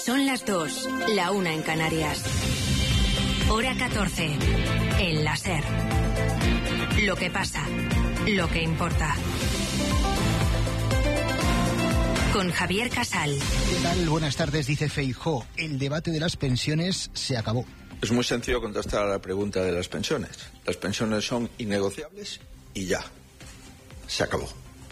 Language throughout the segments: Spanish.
Son las 2, la 1 en Canarias. Hora 14, en la SER. Lo que pasa, lo que importa. Con Javier Casal. ¿Qué tal? Buenas tardes, dice Feijóo. El debate de las pensiones se acabó. Es muy sencillo contestar a la pregunta de las pensiones. Las pensiones son innegociables y ya. Se acabó.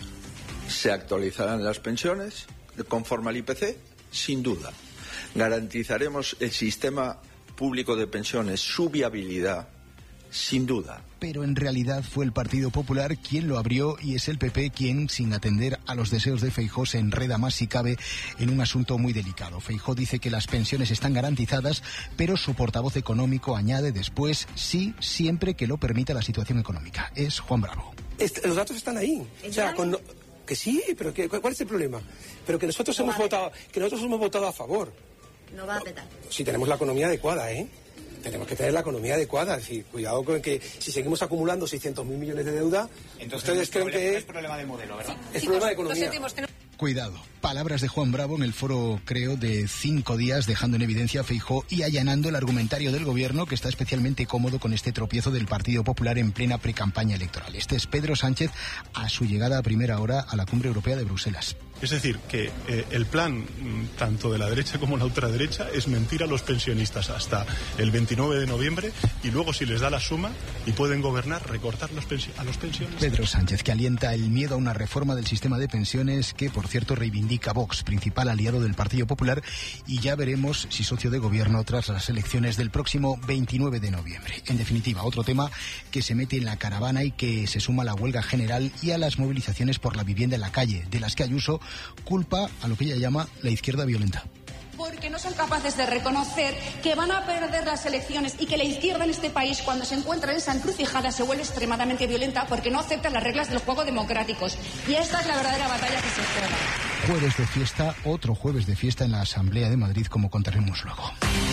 ¿Se actualizarán las pensiones conforme al IPC? Sin duda. ¿Garantizaremos el sistema público de pensiones, su viabilidad? Sin duda. Pero en realidad fue el Partido Popular quien lo abrió y es el PP quien, sin atender a los deseos de Feijóo, se enreda más si cabe en un asunto muy delicado. Feijóo dice que las pensiones están garantizadas, pero su portavoz económico añade después, sí, siempre que lo permita la situación económica. Es Juan Bravo. Los datos están ahí. O sea, que sí, pero ¿cuál es el problema? Pero que nosotros hemos votado a favor. No va a petar. Si tenemos la economía adecuada, Tenemos que tener la economía adecuada. Es decir, cuidado con que si seguimos acumulando 600.000 millones de deuda, entonces ustedes creen que es problema de modelo, ¿verdad? Es problema de economía. Cuidado. Palabras de Juan Bravo en el foro, creo, de 5 días, dejando en evidencia a Feijóo y allanando el argumentario del gobierno, que está especialmente cómodo con este tropiezo del Partido Popular en plena precampaña electoral. Este es Pedro Sánchez a su llegada a primera hora a la Cumbre Europea de Bruselas. Es decir, que el plan, tanto de la derecha como la ultraderecha, es mentir a los pensionistas hasta el 29 de noviembre y luego, si les da la suma y pueden gobernar, recortar a los pensionistas. Pedro Sánchez, que alienta el miedo a una reforma del sistema de pensiones que, por cierto, reivindica Vox, principal aliado del Partido Popular, y ya veremos si socio de gobierno tras las elecciones del próximo 29 de noviembre. En definitiva, otro tema que se mete en la caravana y que se suma a la huelga general y a las movilizaciones por la vivienda en la calle, de las que Ayuso culpa a lo que ella llama la izquierda violenta. Porque no son capaces de reconocer que van a perder las elecciones y que la izquierda en este país, cuando se encuentra en esa encrucijada, se vuelve extremadamente violenta porque no acepta las reglas del juego democráticos. Y esta es la verdadera batalla que se juega. Jueves de fiesta, otro jueves de fiesta en la Asamblea de Madrid, como contaremos luego.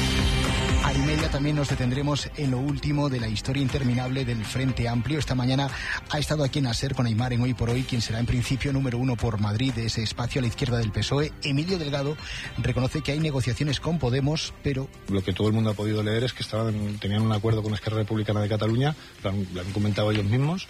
A y media también nos detendremos en lo último de la historia interminable del Frente Amplio. Esta mañana ha estado aquí en la SER con Aimar en Hoy por Hoy, quien será en principio número 1 por Madrid de ese espacio a la izquierda del PSOE. Emilio Delgado reconoce que hay negociaciones con Podemos, pero... Lo que todo el mundo ha podido leer es que tenían un acuerdo con Esquerra Republicana de Cataluña, lo han comentado ellos mismos,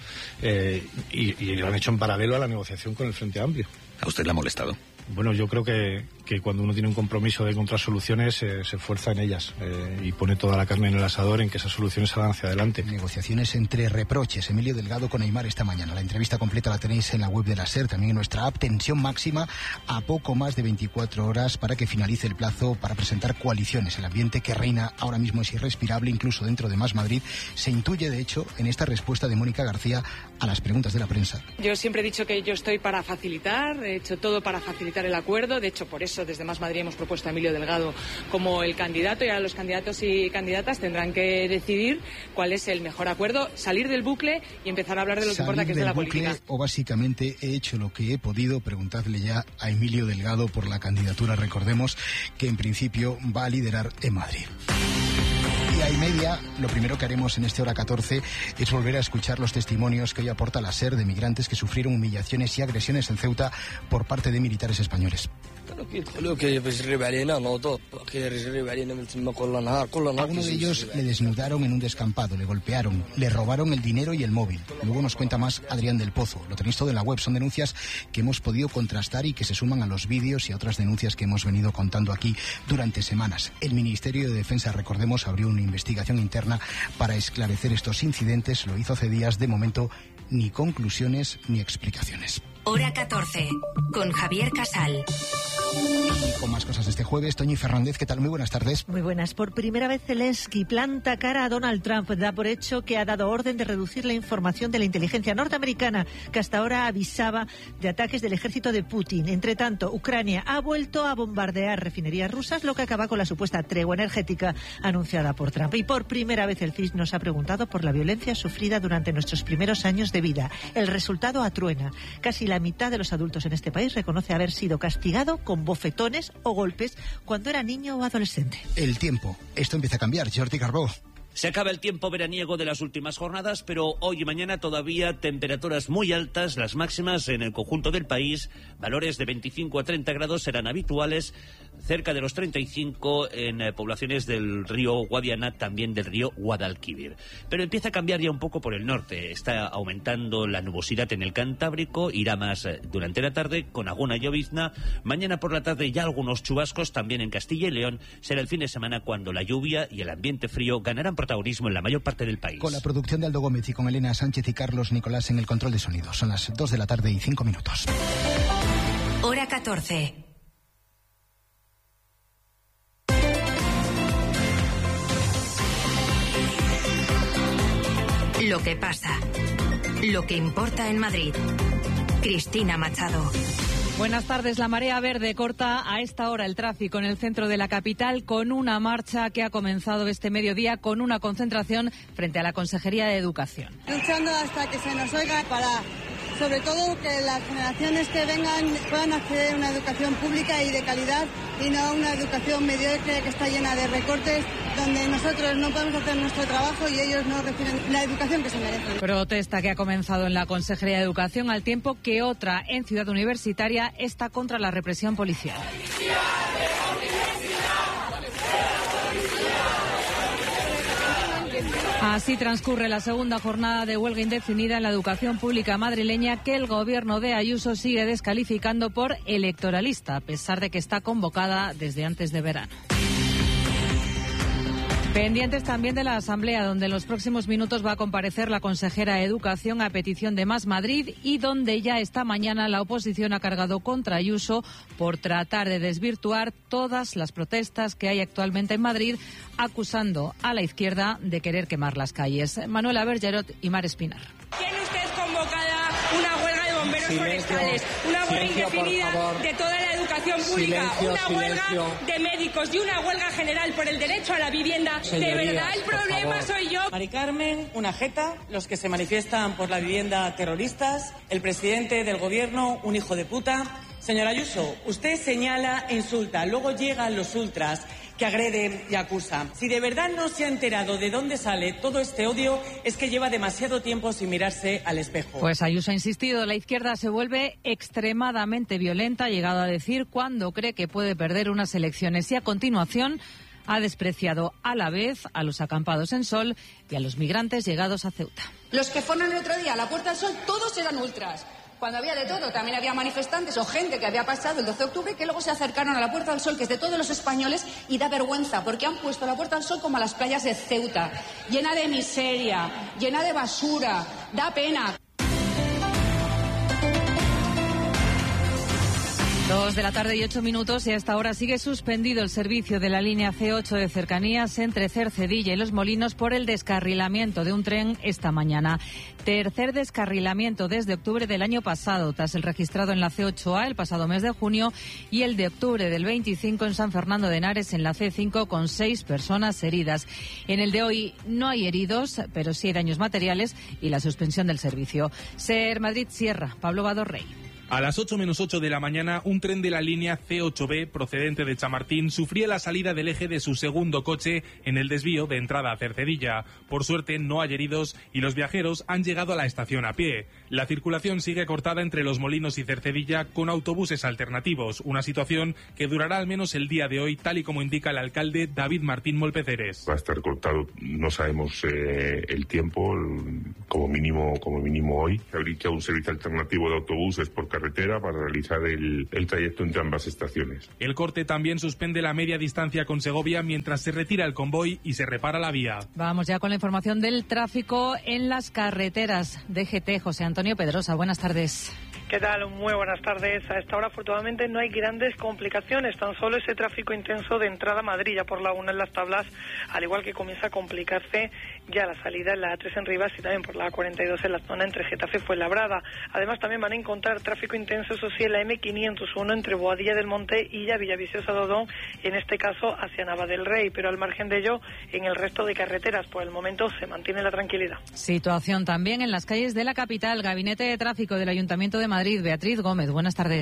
y lo han hecho en paralelo a la negociación con el Frente Amplio. ¿A usted le ha molestado? Bueno, yo creo que cuando uno tiene un compromiso de encontrar soluciones, se esfuerza en ellas y pone toda la carne en el asador en que esas soluciones salgan hacia adelante. Negociaciones entre reproches. Emilio Delgado con Aimar esta mañana. La entrevista completa la tenéis en la web de la SER, también en nuestra app. Tensión máxima a poco más de 24 horas para que finalice el plazo para presentar coaliciones. El ambiente que reina ahora mismo es irrespirable, incluso dentro de Más Madrid. Se intuye, de hecho, en esta respuesta de Mónica García a las preguntas de la prensa. Yo siempre he dicho que yo estoy para facilitar, he hecho todo para facilitar el acuerdo. De hecho, por eso desde Más Madrid hemos propuesto a Emilio Delgado como el candidato, y ahora los candidatos y candidatas tendrán que decidir cuál es el mejor acuerdo, salir del bucle y empezar a hablar de lo que importa, que es de la política. O básicamente he hecho lo que he podido. Preguntadle ya a Emilio Delgado por la candidatura. Recordemos que en principio va a liderar en Madrid. Y a y media, lo primero que haremos en este hora 14 es volver a escuchar los testimonios que hoy aporta la SER de migrantes que sufrieron humillaciones y agresiones en Ceuta por parte de militares españoles. A uno de ellos le desnudaron en un descampado, le golpearon, le robaron el dinero y el móvil. Luego nos cuenta más Adrián del Pozo. Lo tenéis todo en la web. Son denuncias que hemos podido contrastar y que se suman a los vídeos y a otras denuncias que hemos venido contando aquí durante semanas. El Ministerio de Defensa, recordemos, abrió una investigación interna para esclarecer estos incidentes. Lo hizo hace días. De momento, ni conclusiones ni explicaciones. Hora 14, con Javier Casal. Y con más cosas de este jueves, Toñi Fernández, ¿qué tal? Muy buenas tardes. Muy buenas. Por primera vez Zelensky planta cara a Donald Trump. Da por hecho que ha dado orden de reducir la información de la inteligencia norteamericana, que hasta ahora avisaba de ataques del ejército de Putin. Entre tanto, Ucrania ha vuelto a bombardear refinerías rusas, lo que acaba con la supuesta tregua energética anunciada por Trump. Y por primera vez el CIS nos ha preguntado por la violencia sufrida durante nuestros primeros años de vida. El resultado atruena. Casi la mitad de los adultos en este país reconoce haber sido castigado con bofetones o golpes cuando era niño o adolescente. El tiempo. Esto empieza a cambiar. Jordi Carbó. Se acaba el tiempo veraniego de las últimas jornadas, pero hoy y mañana todavía temperaturas muy altas, las máximas en el conjunto del país, valores de 25 a 30 grados serán habituales, cerca de los 35 en poblaciones del río Guadiana, también del río Guadalquivir. Pero empieza a cambiar ya un poco por el norte. Está aumentando la nubosidad en el Cantábrico, irá más durante la tarde con alguna llovizna. Mañana por la tarde ya algunos chubascos también en Castilla y León. Será el fin de semana cuando la lluvia y el ambiente frío ganarán protagonismo en la mayor parte del país. Con la producción de Aldo Gómez y con Elena Sánchez y Carlos Nicolás en el control de sonido. Son las 2 de la tarde y 5 minutos. Hora 14. Lo que pasa. Lo que importa en Madrid. Cristina Machado. Buenas tardes. La marea verde corta a esta hora el tráfico en el centro de la capital con una marcha que ha comenzado este mediodía con una concentración frente a la Consejería de Educación. Luchando hasta que se nos oiga para, sobre todo, que las generaciones que vengan puedan acceder a una educación pública y de calidad y no a una educación mediocre que está llena de recortes, donde nosotros no podemos hacer nuestro trabajo y ellos no reciben la educación que se merecen. Protesta que ha comenzado en la Consejería de Educación al tiempo que otra en Ciudad Universitaria está contra la represión policial. Así transcurre la segunda jornada de huelga indefinida en la educación pública madrileña que el gobierno de Ayuso sigue descalificando por electoralista, a pesar de que está convocada desde antes de verano. Pendientes también de la Asamblea, donde en los próximos minutos va a comparecer la consejera de Educación a petición de Más Madrid y donde ya esta mañana la oposición ha cargado contra Ayuso por tratar de desvirtuar todas las protestas que hay actualmente en Madrid, acusando a la izquierda de querer quemar las calles. Manuela Bergerot y Mar Espinar. ¿Tiene usted convocada una huelga de bomberos forestales, una huelga indefinida de toda la educación pública, una huelga de médicos y una huelga general por el derecho a la vivienda? ¿De verdad el problema soy yo? Mari Carmen, una jeta, los que se manifiestan por la vivienda terroristas, el presidente del gobierno, un hijo de puta. Señora Ayuso, usted señala e insulta, luego llegan los ultras que agreden y acusan. Si de verdad no se ha enterado de dónde sale todo este odio, es que lleva demasiado tiempo sin mirarse al espejo. Pues Ayuso ha insistido, la izquierda se vuelve extremadamente violenta, ha llegado a decir cuando cree que puede perder unas elecciones y a continuación ha despreciado a la vez a los acampados en Sol y a los migrantes llegados a Ceuta. Los que fueron el otro día a la Puerta del Sol, todos eran ultras. Cuando había de todo, también había manifestantes o gente que había pasado el 12 de octubre que luego se acercaron a la Puerta del Sol, que es de todos los españoles, y da vergüenza, porque han puesto la Puerta del Sol como a las playas de Ceuta, llena de miseria, llena de basura, da pena. 2 de la tarde y 8 minutos y a esta hora sigue suspendido el servicio de la línea C8 de cercanías entre Cercedilla y Los Molinos por el descarrilamiento de un tren esta mañana. Tercer descarrilamiento desde octubre del año pasado, tras el registrado en la C8A el pasado mes de junio y el de octubre del 25 en San Fernando de Henares en la C5 con 6 personas heridas. En el de hoy no hay heridos, pero sí hay daños materiales y la suspensión del servicio. Ser Madrid Sierra, Pablo Vadorrey. A las 8 menos 8 de la mañana, un tren de la línea C8B procedente de Chamartín sufría la salida del eje de su segundo coche en el desvío de entrada a Cercedilla. Por suerte no hay heridos y los viajeros han llegado a la estación a pie. La circulación sigue cortada entre Los Molinos y Cercedilla con autobuses alternativos, una situación que durará al menos el día de hoy, tal y como indica el alcalde David Martín Molpeceres. Va a estar cortado, no sabemos el tiempo, como mínimo hoy. Habría un servicio alternativo de autobuses por carretera para realizar el trayecto entre ambas estaciones. El corte también suspende la media distancia con Segovia mientras se retira el convoy y se repara la vía. Vamos ya con la información del tráfico en las carreteras. DGT, José Antonio Pedrosa, buenas tardes. ¿Qué tal? Muy buenas tardes. A esta hora, afortunadamente, no hay grandes complicaciones, tan solo ese tráfico intenso de entrada a Madrid, ya por la 1 en las Tablas, al igual que comienza a complicarse ya la salida en la A3 en Rivas y también por la A42 en la zona entre Getafe y Fuenlabrada. Además, también van a encontrar tráfico intenso, eso sí, en la M501 entre Boadilla del Monte y ya Villaviciosa Dodón, en este caso hacia Nava del Rey, pero al margen de ello, en el resto de carreteras, por el momento, se mantiene la tranquilidad. Situación también en las calles de la capital. Gabinete de Tráfico del Ayuntamiento de Madrid, Beatriz Gómez, buenas tardes.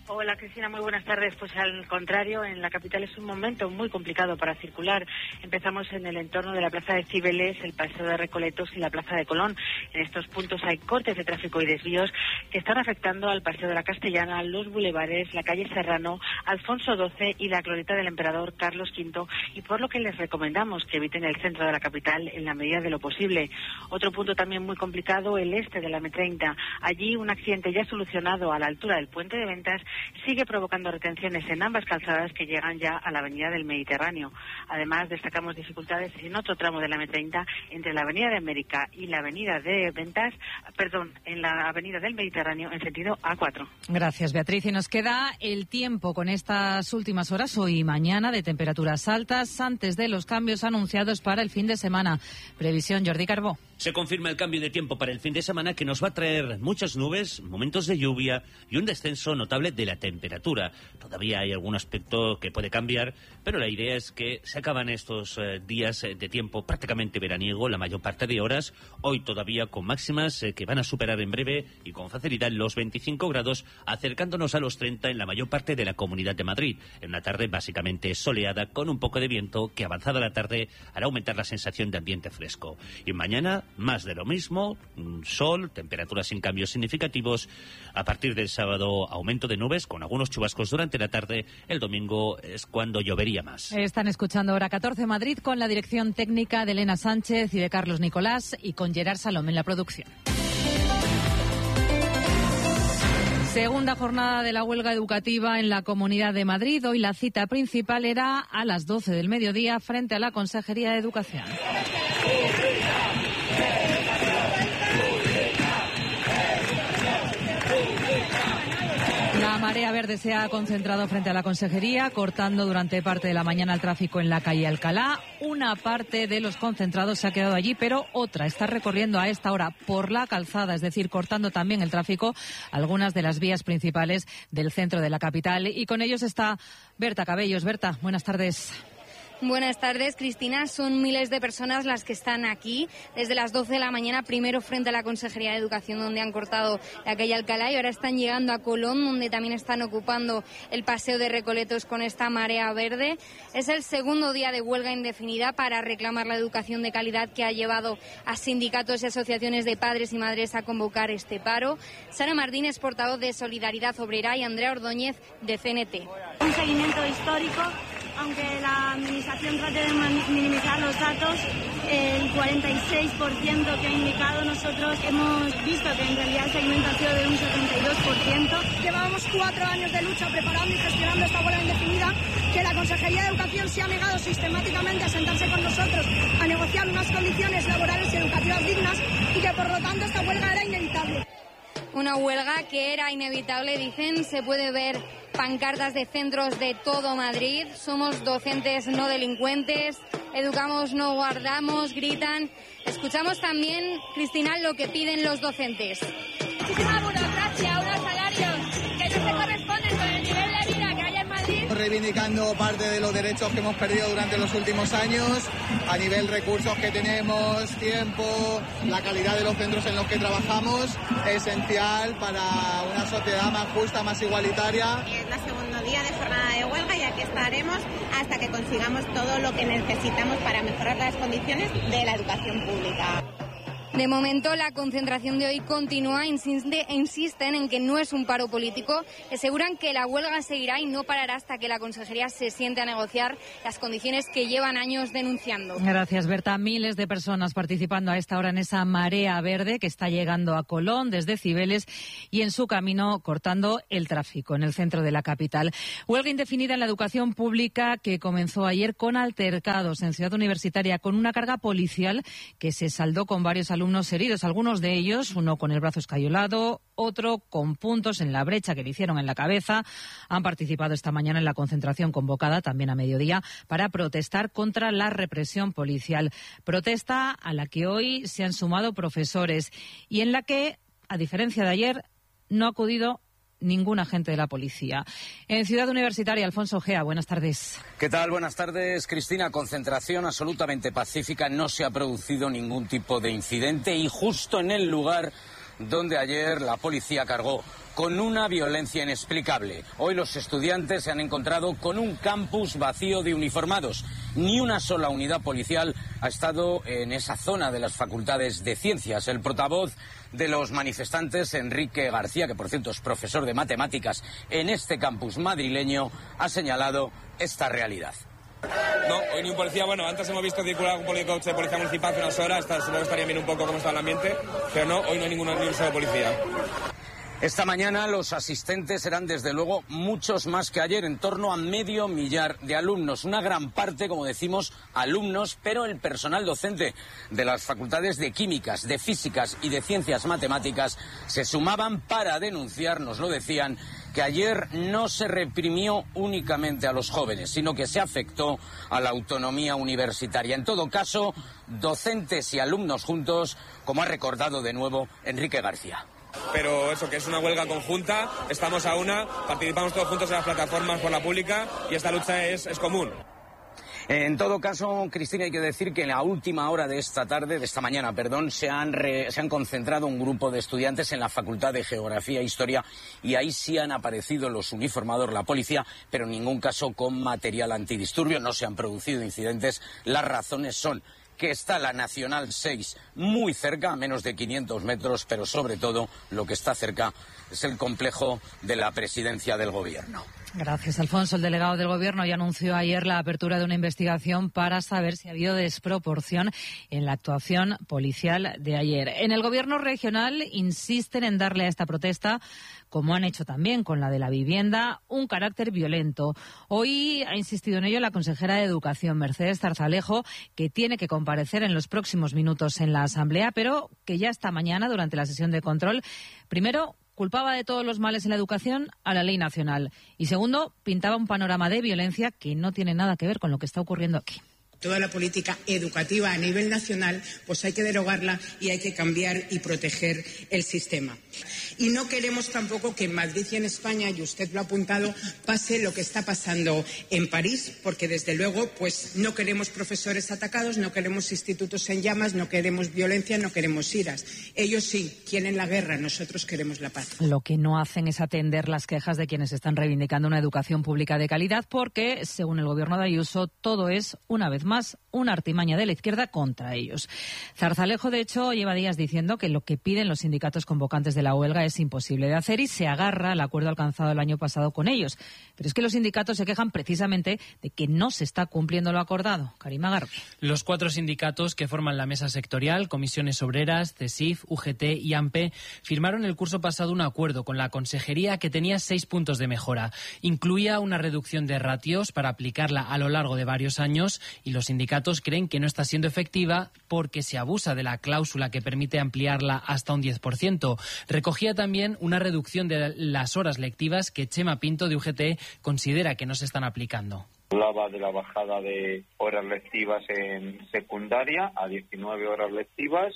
Hola Cristina, muy buenas tardes. Pues al contrario, en la capital es un momento muy complicado para circular. Empezamos en el entorno de la Plaza de Cibeles, el Paseo de Recoletos y la Plaza de Colón. En estos puntos hay cortes de tráfico y desvíos que están afectando al Paseo de la Castellana, los bulevares, la calle Serrano, Alfonso XII y la glorieta del Emperador Carlos V, y por lo que les recomendamos que eviten el centro de la capital en la medida de lo posible. Otro punto también muy complicado, el este de la M30. Allí un accidente ya solucionado a la altura del Puente de Ventas sigue provocando retenciones en ambas calzadas que llegan ya a la avenida del Mediterráneo. Además, destacamos dificultades en otro tramo de la M30 entre la avenida de América y la avenida de Ventas, en la avenida del Mediterráneo en sentido A4. Gracias, Beatriz. Y nos queda el tiempo con estas últimas horas, hoy y mañana, de temperaturas altas antes de los cambios anunciados para el fin de semana. Previsión, Jordi Carbó. Se confirma el cambio de tiempo para el fin de semana, que nos va a traer muchas nubes, momentos de lluvia y un descenso notable de la temperatura. Todavía hay algún aspecto que puede cambiar, pero la idea es que se acaban estos días de tiempo prácticamente veraniego, la mayor parte de horas, hoy todavía con máximas que van a superar en breve y con facilidad los 25 grados, acercándonos a los 30 en la mayor parte de la Comunidad de Madrid. En una tarde básicamente soleada, con un poco de viento que avanzada la tarde hará aumentar la sensación de ambiente fresco. Y mañana más de lo mismo, sol, temperaturas sin cambios significativos. A partir del sábado, aumento de nubes con algunos chubascos durante la tarde. El domingo es cuando llovería más. Están escuchando Hora 14 Madrid con la dirección técnica de Elena Sánchez y de Carlos Nicolás, y con Gerard Salom en la producción. Segunda jornada de la huelga educativa en la Comunidad de Madrid. Hoy la cita principal era a las 12 del mediodía frente a la Consejería de Educación. La marea verde se ha concentrado frente a la consejería, cortando durante parte de la mañana el tráfico en la calle Alcalá. Una parte de los concentrados se ha quedado allí, pero otra está recorriendo a esta hora por la calzada, es decir, cortando también el tráfico algunas de las vías principales del centro de la capital. Y con ellos está Berta Cabellos. Berta, buenas tardes. Buenas tardes, Cristina. Son miles de personas las que están aquí desde las 12 de la mañana, primero frente a la Consejería de Educación, donde han cortado la calle Alcalá, y ahora están llegando a Colón, donde también están ocupando el Paseo de Recoletos con esta marea verde. Es el segundo día de huelga indefinida para reclamar la educación de calidad, que ha llevado a sindicatos y asociaciones de padres y madres a convocar este paro. Sara Martínez, portavoz de Solidaridad Obrera, y Andrea Ordóñez, de CNT. Un seguimiento histórico. Aunque la Administración trate de minimizar los datos, el 46% que ha indicado, nosotros hemos visto que en realidad el segmento ha sido de un 72%. Llevábamos 4 años de lucha preparando y gestionando esta huelga indefinida, que la Consejería de Educación se ha negado sistemáticamente a sentarse con nosotros a negociar unas condiciones laborales y educativas dignas, y que por lo tanto esta huelga era inevitable. Una huelga que era inevitable, dicen. Se puede ver pancartas de centros de todo Madrid. Somos docentes, no delincuentes. Educamos, no guardamos, gritan. Escuchamos también, Cristina, lo que piden los docentes. Muchísima burocracia, unos salarios que no se corresponden con el nivel de vida que hay en Madrid. Reivindicando parte de los derechos que hemos perdido durante los últimos años, a nivel recursos que tenemos, tiempo, la calidad de los centros en los que trabajamos, esencial para una sociedad más justa, más igualitaria. Es el segundo día de jornada de huelga y aquí estaremos hasta que consigamos todo lo que necesitamos para mejorar las condiciones de la educación pública. De momento, la concentración de hoy continúa. Insisten en que no es un paro político. Aseguran que la huelga seguirá y no parará hasta que la Consejería se siente a negociar las condiciones que llevan años denunciando. Gracias, Berta. Miles de personas participando a esta hora en esa marea verde que está llegando a Colón desde Cibeles y en su camino cortando el tráfico en el centro de la capital. Huelga indefinida en la educación pública que comenzó ayer con altercados en Ciudad Universitaria, con una carga policial que se saldó con varios alumnos heridos, algunos de ellos, uno con el brazo escayolado, otro con puntos en la brecha que le hicieron en la cabeza. Han participado esta mañana en la concentración convocada también a mediodía para protestar contra la represión policial. Protesta a la que hoy se han sumado profesores y en la que, a diferencia de ayer, no ha acudido ningún agente de la policía. En Ciudad Universitaria, Alfonso Gea, buenas tardes. ¿Qué tal? Buenas tardes, Cristina. Concentración absolutamente pacífica, no se ha producido ningún tipo de incidente y justo en el lugar donde ayer la policía cargó con una violencia inexplicable. Hoy los estudiantes se han encontrado con un campus vacío de uniformados. Ni una sola unidad policial ha estado en esa zona de las facultades de ciencias. El portavoz de los manifestantes, Enrique García, que por cierto es profesor de matemáticas en este campus madrileño, ha señalado esta realidad. No, hoy ni un policía. Bueno, antes hemos visto circular un coche de policía municipal hace unas horas, supongo que estaría bien un poco cómo está el ambiente, pero no, hoy no hay ni un solo policía. Esta mañana los asistentes serán desde luego muchos más que ayer, en torno a 500.000 de alumnos, una gran parte, como decimos, alumnos, pero el personal docente de las facultades de químicas, de físicas y de ciencias matemáticas se sumaban para denunciar, nos lo decían, que ayer no se reprimió únicamente a los jóvenes, sino que se afectó a la autonomía universitaria. En todo caso, docentes y alumnos juntos, como ha recordado de nuevo Enrique García. Pero eso, que es una huelga conjunta, estamos a una, participamos todos juntos en las plataformas por la pública y esta lucha es común. En todo caso, Cristina, hay que decir que en la última hora de esta mañana, se han concentrado un grupo de estudiantes en la Facultad de Geografía e Historia y ahí sí han aparecido los uniformados, la policía, pero en ningún caso con material antidisturbio. No se han producido incidentes. Las razones son que está la Nacional 6 muy cerca, a menos de 500 metros, pero sobre todo lo que está cerca es el complejo de la presidencia del Gobierno. Gracias, Alfonso. El delegado del Gobierno ya anunció ayer la apertura de una investigación para saber si ha habido desproporción en la actuación policial de ayer. En el Gobierno regional insisten en darle a esta protesta, como han hecho también con la de la vivienda, un carácter violento. Hoy ha insistido en ello la consejera de Educación, Mercedes Zarzalejo, que tiene que comparecer en los próximos minutos en la Asamblea, pero que ya esta mañana, durante la sesión de control, primero culpaba de todos los males en la educación a la ley nacional y segundo, pintaba un panorama de violencia que no tiene nada que ver con lo que está ocurriendo aquí. Toda la política educativa a nivel nacional, pues hay que derogarla y hay que cambiar y proteger el sistema. Y no queremos tampoco que en Madrid y en España, y usted lo ha apuntado, pase lo que está pasando en París, porque desde luego pues no queremos profesores atacados, no queremos institutos en llamas, no queremos violencia, no queremos iras. Ellos sí quieren la guerra, nosotros queremos la paz. Lo que no hacen es atender las quejas de quienes están reivindicando una educación pública de calidad, porque, según el Gobierno de Ayuso, todo es, una vez más, una artimaña de la izquierda contra ellos. Zarzalejo, de hecho, lleva días diciendo que lo que piden los sindicatos convocantes de la huelga es imposible de hacer y se agarra al acuerdo alcanzado el año pasado con ellos. Pero es que los sindicatos se quejan precisamente de que no se está cumpliendo lo acordado. Karima Garbi. Los 4 sindicatos que forman la mesa sectorial, Comisiones Obreras, CESIF, UGT y AMPE, firmaron el curso pasado un acuerdo con la Consejería que tenía 6 puntos de mejora. Incluía una reducción de ratios para aplicarla a lo largo de varios años y los sindicatos creen que no está siendo efectiva porque se abusa de la cláusula que permite ampliarla hasta un 10%. Recogía también una reducción de las horas lectivas que Chema Pinto de UGT considera que no se están aplicando. Hablaba de la bajada de horas lectivas en secundaria a 19 horas lectivas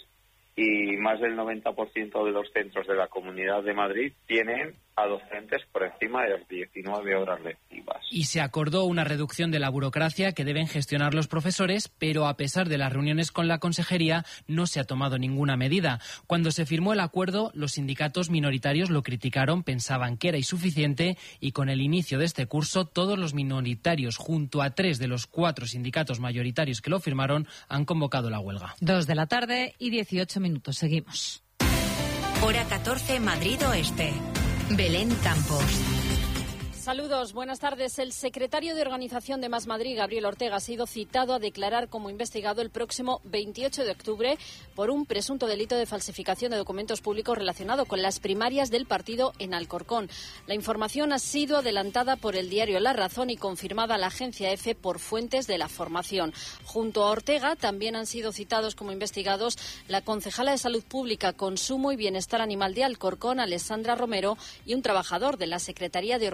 y más del 90% de los centros de la Comunidad de Madrid tienen a docentes por encima de las 19 horas lectivas. Y se acordó una reducción de la burocracia que deben gestionar los profesores, pero a pesar de las reuniones con la Consejería no se ha tomado ninguna medida. Cuando se firmó el acuerdo, los sindicatos minoritarios lo criticaron, pensaban que era insuficiente y con el inicio de este curso todos los minoritarios, junto a 3 de los 4 sindicatos mayoritarios que lo firmaron, han convocado la huelga. 2 de la tarde y 18 minutos. Seguimos. Hora 14, Madrid Oeste. Belén Campos. Saludos, buenas tardes. El secretario de Organización de Más Madrid, Gabriel Ortega, ha sido citado a declarar como investigado el próximo 28 de octubre por un presunto delito de falsificación de documentos públicos relacionado con las primarias del partido en Alcorcón. La información ha sido adelantada por el diario La Razón y confirmada a la agencia EFE por fuentes de la formación. Junto a Ortega también han sido citados como investigados la concejala de Salud Pública, Consumo y Bienestar Animal de Alcorcón, Alessandra Romero, y un trabajador de la Secretaría de Organización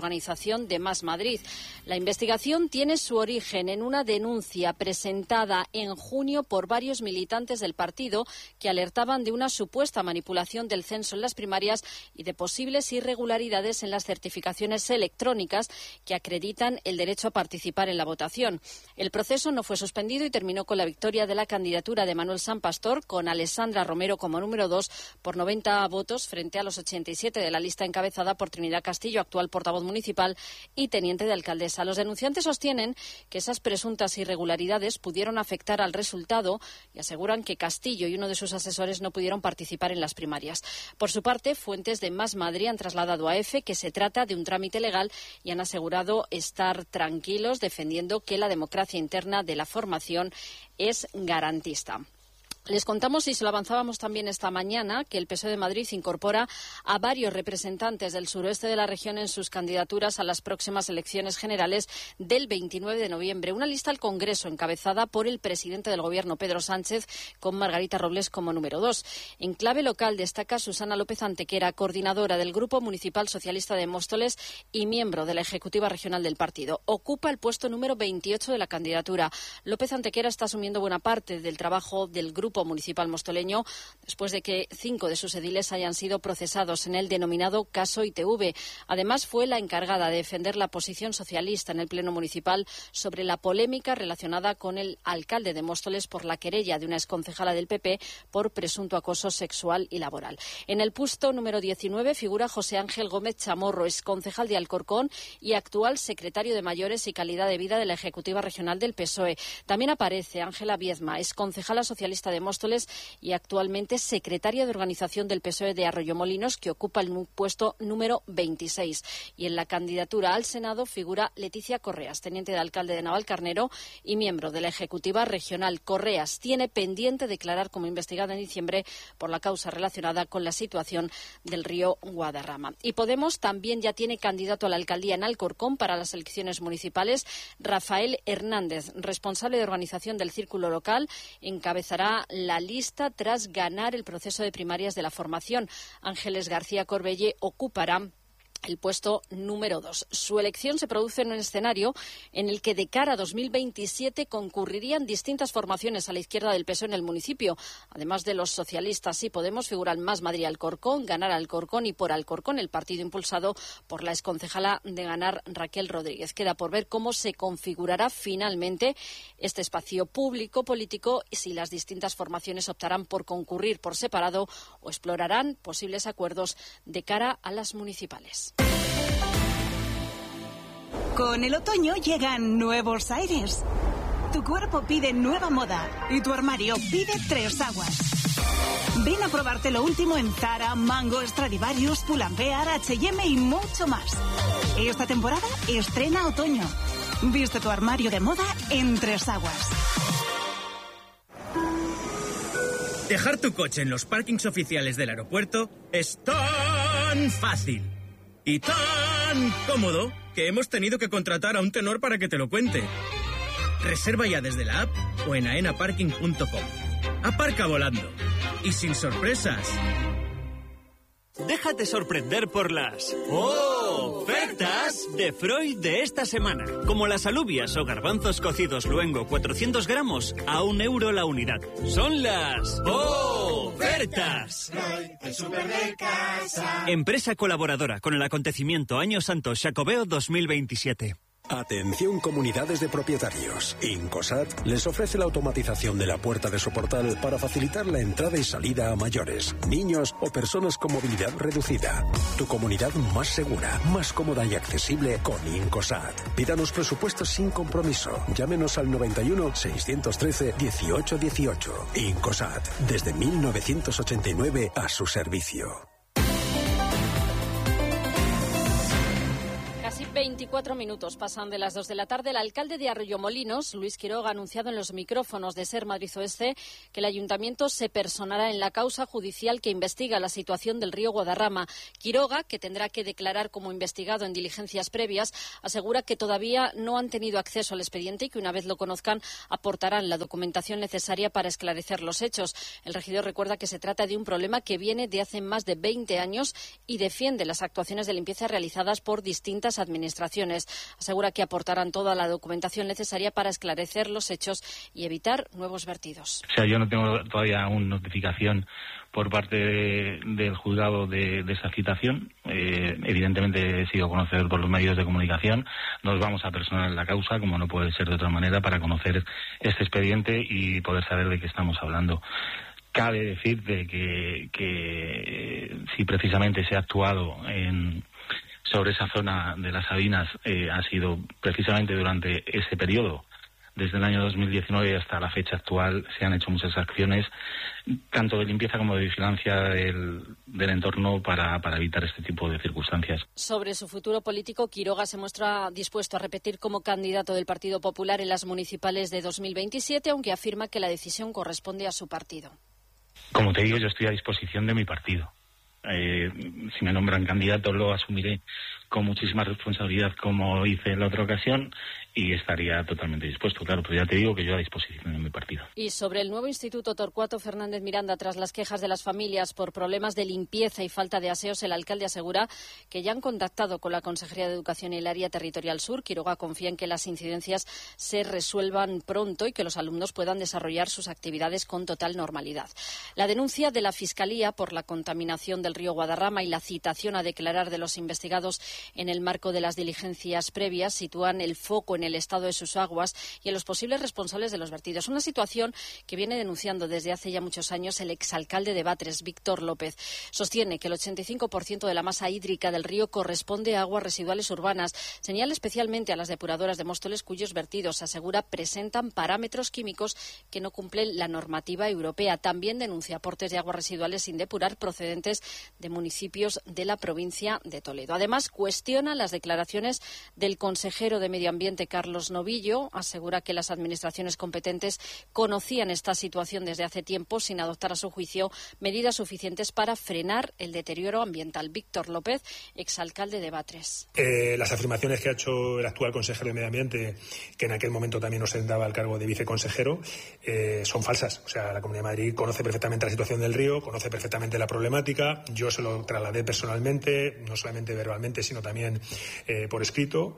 organización de Más Madrid. La investigación tiene su origen en una denuncia presentada en junio por varios militantes del partido que alertaban de una supuesta manipulación del censo en las primarias y de posibles irregularidades en las certificaciones electrónicas que acreditan el derecho a participar en la votación. El proceso no fue suspendido y terminó con la victoria de la candidatura de Manuel San Pastor, con Alessandra Romero como número 2 por 90 votos frente a los 87 de la lista encabezada por Trinidad Castillo, actual portavoz municipal y teniente de alcaldesa. Los denunciantes sostienen que esas presuntas irregularidades pudieron afectar al resultado y aseguran que Castillo y uno de sus asesores no pudieron participar en las primarias. Por su parte, fuentes de Más Madrid han trasladado a EFE que se trata de un trámite legal y han asegurado estar tranquilos, defendiendo que la democracia interna de la formación es garantista. Les contamos, y se lo avanzábamos también esta mañana, que el PSOE de Madrid incorpora a varios representantes del suroeste de la región en sus candidaturas a las próximas elecciones generales del 29 de noviembre. Una lista al Congreso encabezada por el presidente del Gobierno, Pedro Sánchez, con Margarita Robles como número 2. En clave local destaca Susana López Antequera, coordinadora del Grupo Municipal Socialista de Móstoles y miembro de la Ejecutiva Regional del partido. Ocupa el puesto número 28 de la candidatura. López Antequera está asumiendo buena parte del trabajo del Grupo Municipal mostoleño después de que 5 de sus ediles hayan sido procesados en el denominado caso ITV. Además, fue la encargada de defender la posición socialista en el Pleno Municipal sobre la polémica relacionada con el alcalde de Móstoles por la querella de una exconcejala del PP por presunto acoso sexual y laboral. En el puesto número 19 figura José Ángel Gómez Chamorro, exconcejal de Alcorcón y actual secretario de Mayores y Calidad de Vida de la Ejecutiva Regional del PSOE. También aparece Ángela Viezma, exconcejala socialista de Móstoles y actualmente secretaria de organización del PSOE de Arroyomolinos, que ocupa el puesto número 26. Y en la candidatura al Senado figura Leticia Correas, teniente de alcalde de Navalcarnero y miembro de la Ejecutiva Regional. Correas tiene pendiente declarar como investigada en diciembre por la causa relacionada con la situación del río Guadarrama. Y Podemos también ya tiene candidato a la alcaldía en Alcorcón para las elecciones municipales. Rafael Hernández, responsable de organización del Círculo Local, encabezará la lista tras ganar el proceso de primarias de la formación. Ángeles García Corbelle ocupará el puesto número 2. Su elección se produce en un escenario en el que de cara a 2027 concurrirían distintas formaciones a la izquierda del PSOE en el municipio. Además de los socialistas y Podemos, figuran Más Madrid Alcorcón, Ganar Alcorcón y Por Alcorcón, el partido impulsado por la exconcejala de Ganar, Raquel Rodríguez. Queda por ver cómo se configurará finalmente este espacio público político y si las distintas formaciones optarán por concurrir por separado o explorarán posibles acuerdos de cara a las municipales. Con el otoño llegan nuevos aires. Tu cuerpo pide nueva moda y tu armario pide 3 aguas. Ven a probarte lo último en Zara, Mango, Stradivarius, Pull&Bear, H&M y mucho más. Esta temporada estrena otoño. Viste tu armario de moda en 3 aguas. Dejar tu coche en los parkings oficiales del aeropuerto es tan fácil y tan cómodo que hemos tenido que contratar a un tenor para que te lo cuente. Reserva ya desde la app o en aenaparking.com. Aparca volando y sin sorpresas. Déjate sorprender por las ofertas de Freud de esta semana. Como las alubias o garbanzos cocidos luengo 400 gramos a €1 la unidad. Son las ofertas. Freud, el súper de casa. Empresa colaboradora con el acontecimiento Año Santo Xacobeo 2027. Atención comunidades de propietarios. Incosat les ofrece la automatización de la puerta de su portal para facilitar la entrada y salida a mayores, niños o personas con movilidad reducida. Tu comunidad más segura, más cómoda y accesible con Incosat. Pídanos presupuestos sin compromiso. Llámenos al 91 613 1818. Incosat, desde 1989 a su servicio. Casi 24 4 minutos pasan de las 2 de la tarde. El alcalde de Arroyomolinos, Luis Quiroga, ha anunciado en los micrófonos de SER Madrid Oeste que el ayuntamiento se personará en la causa judicial que investiga la situación del río Guadarrama. Quiroga, que tendrá que declarar como investigado en diligencias previas, asegura que todavía no han tenido acceso al expediente y que una vez lo conozcan aportarán la documentación necesaria para esclarecer los hechos. El regidor recuerda que se trata de un problema que viene de hace más de 20 años y defiende las actuaciones de limpieza realizadas por distintas administraciones. Asegura que aportarán toda la documentación necesaria para esclarecer los hechos y evitar nuevos vertidos. O sea, yo no tengo todavía aún notificación por parte del juzgado de esa citación. Evidentemente he sido conocedor por los medios de comunicación. Nos vamos a personar en la causa, como no puede ser de otra manera, para conocer este expediente y poder saber de qué estamos hablando. Cabe decir de que si precisamente se ha actuado sobre esa zona de las Sabinas, ha sido precisamente durante ese periodo. Desde el año 2019 hasta la fecha actual se han hecho muchas acciones, tanto de limpieza como de vigilancia del entorno para evitar este tipo de circunstancias. Sobre su futuro político, Quiroga se muestra dispuesto a repetir como candidato del Partido Popular en las municipales de 2027, aunque afirma que la decisión corresponde a su partido. Como te digo, yo estoy a disposición de mi partido. Si me nombran candidato lo asumiré con muchísima responsabilidad como hice en la otra ocasión y estaría totalmente dispuesto, claro, pero ya te digo que yo a disposición de mi partido. Y sobre el nuevo Instituto Torcuato Fernández Miranda, tras las quejas de las familias por problemas de limpieza y falta de aseos, el alcalde asegura que ya han contactado con la Consejería de Educación y el Área Territorial Sur. Quiroga confía en que las incidencias se resuelvan pronto y que los alumnos puedan desarrollar sus actividades con total normalidad. La denuncia de la Fiscalía por la contaminación del río Guadarrama y la citación a declarar de los investigados en el marco de las diligencias previas sitúan el foco en el estado de sus aguas y en los posibles responsables de los vertidos. Una situación que viene denunciando desde hace ya muchos años el exalcalde de Batres, Víctor López. Sostiene que el 85% de la masa hídrica del río corresponde a aguas residuales urbanas. Señala especialmente a las depuradoras de Móstoles, cuyos vertidos, asegura, presentan parámetros químicos que no cumplen la normativa europea. También denuncia aportes de aguas residuales sin depurar procedentes de municipios de la provincia de Toledo. Además, cuestiona las declaraciones del consejero de Medio Ambiente, Carlos Novillo. Asegura que las administraciones competentes conocían esta situación desde hace tiempo sin adoptar a su juicio medidas suficientes para frenar el deterioro ambiental. Víctor López, exalcalde de Batres. Las afirmaciones que ha hecho el actual consejero de Medio Ambiente, que en aquel momento también ostentaba el cargo de viceconsejero, son falsas. O sea, la Comunidad de Madrid conoce perfectamente la situación del río, conoce perfectamente la problemática. Yo se lo trasladé personalmente, no solamente verbalmente, sino también por escrito,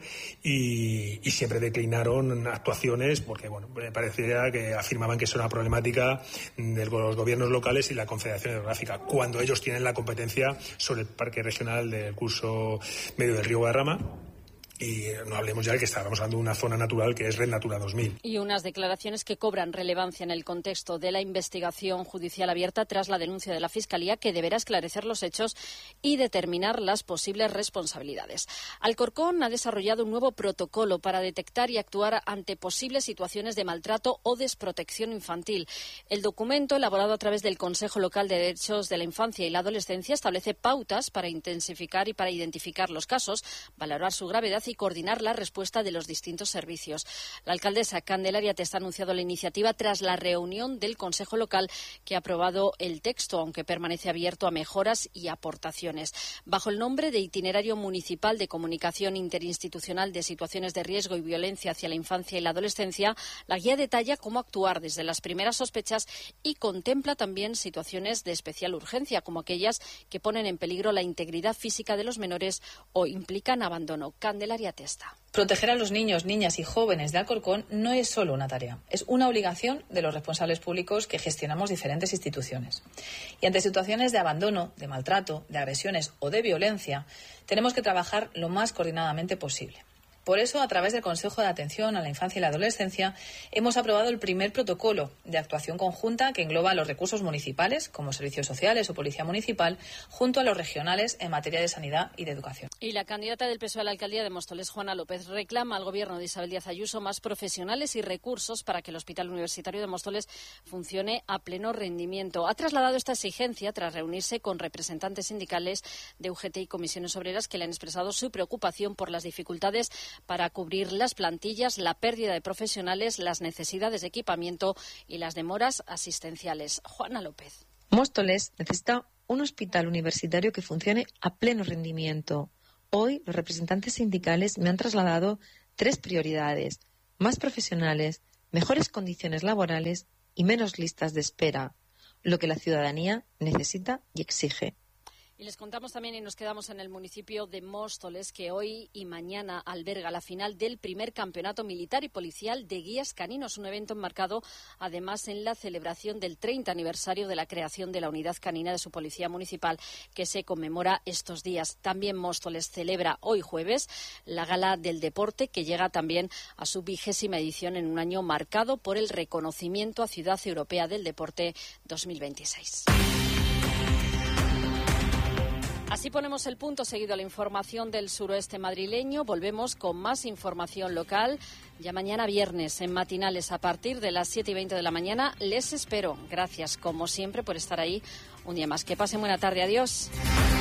y siempre declinaron actuaciones porque, bueno, me parecía que afirmaban que es una problemática de los gobiernos locales y la Confederación Hidrográfica, cuando ellos tienen la competencia sobre el Parque Regional del curso medio del río Guadarrama. Y no hablemos ya de que estábamos hablando de una zona natural que es Red Natura 2000. Y unas declaraciones que cobran relevancia en el contexto de la investigación judicial abierta tras la denuncia de la Fiscalía, que deberá esclarecer los hechos y determinar las posibles responsabilidades. Alcorcón ha desarrollado un nuevo protocolo para detectar y actuar ante posibles situaciones de maltrato o desprotección infantil. El documento, elaborado a través del Consejo Local de Derechos de la Infancia y la Adolescencia, establece pautas para intensificar y para identificar los casos, valorar su gravedad y coordinar la respuesta de los distintos servicios. La alcaldesa Candelaria Testa ha anunciado la iniciativa tras la reunión del Consejo Local, que ha aprobado el texto, aunque permanece abierto a mejoras y aportaciones. Bajo el nombre de Itinerario Municipal de Comunicación Interinstitucional de Situaciones de Riesgo y Violencia hacia la Infancia y la Adolescencia, la guía detalla cómo actuar desde las primeras sospechas y contempla también situaciones de especial urgencia, como aquellas que ponen en peligro la integridad física de los menores o implican abandono. Candelaria Testa. Proteger a los niños, niñas y jóvenes de Alcorcón no es solo una tarea, es una obligación de los responsables públicos que gestionamos diferentes instituciones. Y ante situaciones de abandono, de maltrato, de agresiones o de violencia, tenemos que trabajar lo más coordinadamente posible. Por eso, a través del Consejo de Atención a la Infancia y la Adolescencia, hemos aprobado el primer protocolo de actuación conjunta que engloba los recursos municipales, como servicios sociales o policía municipal, junto a los regionales en materia de sanidad y de educación. Y la candidata del PSOE a la alcaldía de Móstoles, Juana López, reclama al gobierno de Isabel Díaz Ayuso más profesionales y recursos para que el Hospital Universitario de Móstoles funcione a pleno rendimiento. Ha trasladado esta exigencia tras reunirse con representantes sindicales de UGT y comisiones obreras que le han expresado su preocupación por las dificultades para cubrir las plantillas, la pérdida de profesionales, las necesidades de equipamiento y las demoras asistenciales. Juana López. Móstoles necesita un hospital universitario que funcione a pleno rendimiento. Hoy los representantes sindicales me han trasladado 3 prioridades: más profesionales, mejores condiciones laborales y menos listas de espera, lo que la ciudadanía necesita y exige. Y les contamos también, y nos quedamos en el municipio de Móstoles, que hoy y mañana alberga la final del primer campeonato militar y policial de guías caninos, un evento enmarcado además en la celebración del 30 aniversario de la creación de la unidad canina de su policía municipal, que se conmemora estos días. También Móstoles celebra hoy jueves la Gala del Deporte, que llega también a su 20ª edición en un año marcado por el reconocimiento a Ciudad Europea del Deporte 2026. Así ponemos el punto seguido a la información del suroeste madrileño. Volvemos con más información local ya mañana viernes en Matinales a partir de las 7:20 de la mañana. Les espero. Gracias, como siempre, por estar ahí un día más. Que pasen buena tarde. Adiós.